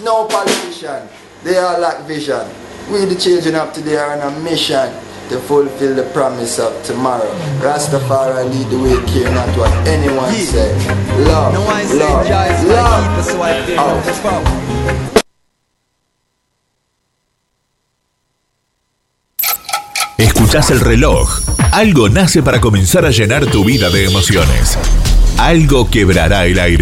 no politician. They all lack vision. We the children of today are on a mission to fulfill the promise of tomorrow. Rastafari lead the way, care not what anyone say. Love, love, love. Escuchás el reloj. Algo nace para comenzar a llenar tu vida de emociones. Algo quebrará el aire.